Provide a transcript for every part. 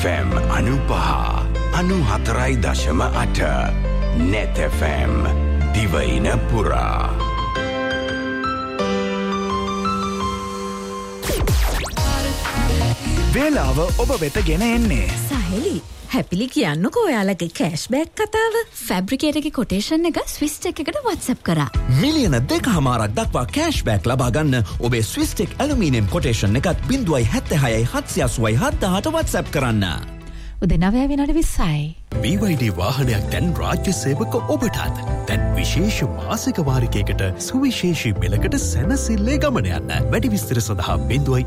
FM 95.4.8 Net FM දිවයින පුරා. වේලාව ඔබ වෙත ගෙන එන්නේ. සහෙලි හැපිලි කියන්නකෝ ඔයාලගේ කෑෂ්බෑක් කතාව. ෆැබ්‍රිකේටගේ කොටේෂන් එක ස්විස්ටෙක් එකට WhatsApp කරා. මිලියන 2.5ක් දක්වා කෑෂ්බෑක් ලබා ගන්න ඔබේ ස්විස්ටෙක් ඇලුමිනියම් කොටේෂන් එකත් 0.76.780ට WhatsApp කරන්න. උදේ 9:20යි. BYD වාහනයක් දැන් රාජ්‍ය සේවක ඔබටත් දැන් විශේෂ මාසික වාරිකයකට සුවිශේෂී මිලකට සැනසෙල්ලේ ගමන යන්න. වැඩි විස්තර සඳහා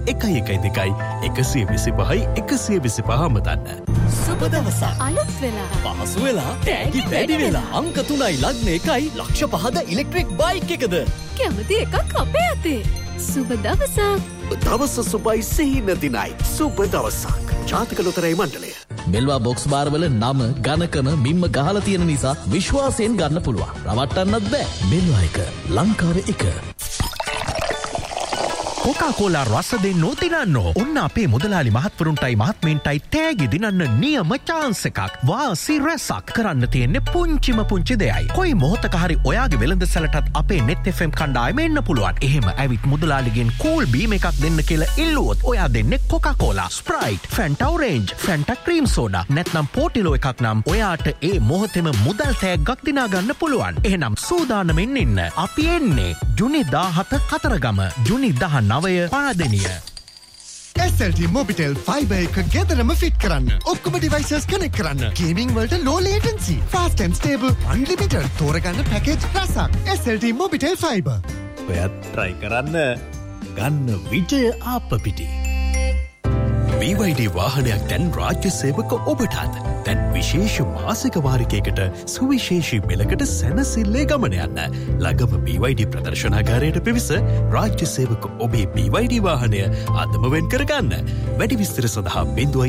0112 මතන්න. සුබ දවසක්. අලුත් වෙලා. පහසු වෙලා. තෑගි වැඩි වෙලා. අංක 3යි ලග්න 1යි ලක්ෂ 5ද ඉලෙක්ට්‍රික් බයික් එකද. කැමති එකක් අපේ අතේ. සුබ දවසක්. දවස සුබයි සිහින දිනයි. සුබ දවසක්. ජාතික ලොතරැයි මණ්ඩලය. මෙල්වා බොක්ස් බාරවල නම ගණකම මිම්ම ගහලා තියෙන නිසා විශ්වාසයෙන් ගන්න පුළුවන්. රවට්ටන්නත් බෑ. මෙල්වා එක ලංකාවේ එක. කොකාකෝලා රස දෙන්නෝ දිනන්නෝ. ඔන්න අපේ මුදලාලි මහත්වරුන්ටයි මහත්මීන්ටයි තෑගි දිනන්න නියම chance එකක්. වාසි රැසක් කරන්න තියෙන්නේ පුංචි දෙයයි. කොයි මොහොතක හරි ඔයාගේ වෙළඳ සැලටත් අපේ Net FM කණ්ඩායම එන්න පුළුවන්. එහෙම ඇවිත් මුදලාලිගෙන් කූල් බීම් එකක් දෙන්න කියලා ඉල්ලුවොත් ඔයා දෙන්නේ Coca Cola, Sprite, ෆැන්ටා orange, ෆැන්ටා cream soda නැත්නම් පෝටිලෝ එකක් නම් ඔයාට ඒ මොහොතේම මුදල් තෑග්ගක් දිනා ගන්න පුළුවන්. එහෙනම් සූදානමින් ඉන්න. අපි එන්නේ ජුනි 17 කතරගම, ජුනි 19 පාදෙනිය. SLT Mobitel Fiber එක ගෙදරම ෆිට කරන්න. ඔක්කොම devices connect කරන්න. Gaming වලට low latency, fast and stable, unlimited තෝරගන්න package රසක්. SLT Mobitel Fiber. ඔයත් try කරන්න. ගන්න විජය ආපපිටි. BYD වාහනයක් දැන් රාජ්‍ය සේවක ඔබටත් දැන් විශේෂ මාසික වාරිකයකට සුවිශේෂී මිලකට සැනසෙල්ලේ ගමන යන්න. ළඟම BYD ප්‍රදර්ශනාගාරයට පිවිස රාජ්‍ය සේවක ඔබේ BYD වාහනය අදම වෙන් කරගන්න. වැඩි විස්තර සඳහා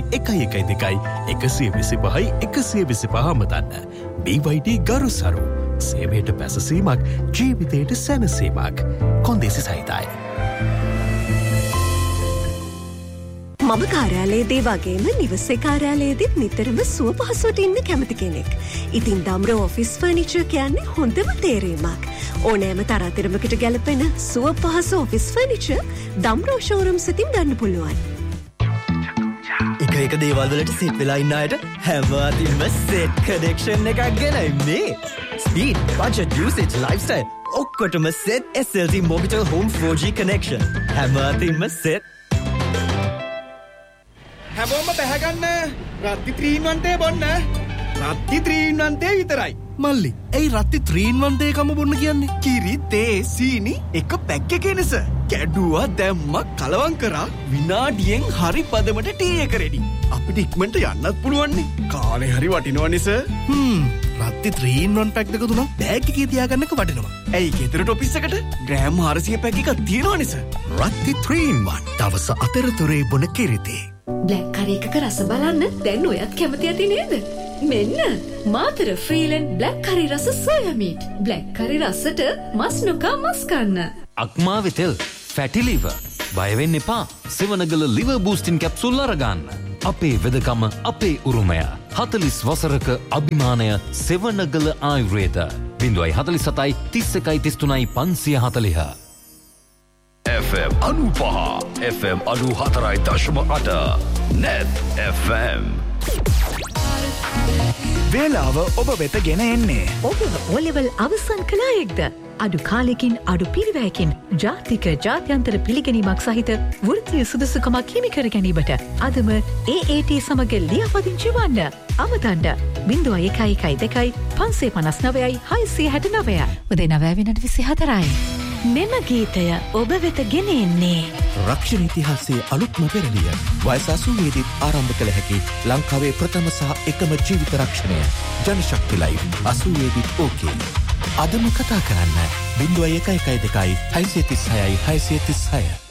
0112 මතන්න. BYD ගරුසරු. සේවයට පැසසීමක්, ජීවිතයට සැනසීමක්. කොන්දේසි සහිතයි. මම කාර්යාලයේදී වගේම නිවසේ කාර්යාලයේදීත් නිතරම සුව පහසුවට ඉන්න කැමති කෙනෙක්. ඉතින් දම්රෝ ඔෆිස් ෆර්නිචර් කියන්නේ හොඳම තේරීමක්. ඕනෑම තරාතිරමකට ගැලපෙන සුව පහසු ඔෆිස් ෆර්නිචර් දම්රෝ ෂෝරූම්ස් වලින් ගන්න පුළුවන්. එක දේවල් වලට සිත් වෙලා ඉන්න අයට හැමතින්ම සෙට් කනෙක්ෂන් එකක් ගෙනයි මේ. ස්පීඩ්, බජට්, යූසේජ්, ලයිෆ්ස්ටයිල් ඔක්කොටම set SLT Mobitel Home 4G connection. හැමතින්ම set. හැමෝම බැහැගන්න. රත්ති 3-in-1 තේ බොන්න. රත්ති 3-in-1 තේ විතරයි. මල්ලි, ඇයි රත්ති 3-in-1 දෙකම බොන්න කියන්නේ? කිරි, තේ, සීනි එක පැක් එකේ නේස. කැඩුවා දැම්මා කලවම් කරා විනාඩියෙන් හරි පදමට ටී එක රෙඩි. අපිට ඉක්මනට යන්නත් පුළුවන් නේ. කාලේ හරි වටිනවනේ සර්. රත්ති 3-in-1 පැක් දෙක තුනක් බෑග් එකේ තියාගන්නක වටිනවා. ඇයි ගෙදරට ඔෆිස් එකට ග්‍රෑම් 400 පැක් එකක් තියෙනවනේ සර්. රත්ති 3-in-1 දවස අතරතුරේ බොන කිරිතේ. බ්ලැක් කරි එකක රස බලන්න දැන් ඔයත් කැමති ඇති නේද? මෙන්න මාතර ෆ්‍රීලන්ඩ් බ්ලැක් කරි රස සෝයා මීට්. බ්ලැක් කරි රසට මස් නොකා මස් කන්න. අක්මාවේ තෙල්, ෆැටි ලිවර්. බය වෙන්න එපා. සෙවනගල ලිවර් බූස්ටින් කැප්සූල් අරගන්න. අපේ වෙදකම අපේ උරුමය. 40 වසරක අභිමානය සෙවනගල ආයුර්වේද. 047 31 33 540. FM 95 FM 94.8 Net FM. වේලාව ඔබ වෙත ගෙන එන්නේ. ඔබ O-level අවසන් කළ අයෙක්ද? අඩු කාලෙකින් අඩු පිරිවැයකින් ජාතික ජාත්‍යන්තර පිළිගැනීමක් සහිත වෘත්තීය සුදුසුකමක් හිමි කර ගැනීමට අදම AAT සමග ලියාපදිංචි වන්න. අමතන්න 0112 559 669. උදේ 9:24යි. මෙම ගීතය ඔබ වෙත ගෙන එන්නේ රක්ෂණ ඉතිහාසයේ අලුත්ම පෙරළිය. වයස 80 ආරම්භ කළ හැකි ලංකාවේ ප්‍රථම සහ එකම ජීවිත රක්ෂණය. ජනශක්ති ලයිව් 80 ඕකේ. අදම කතා කරන්න 0112 636 636.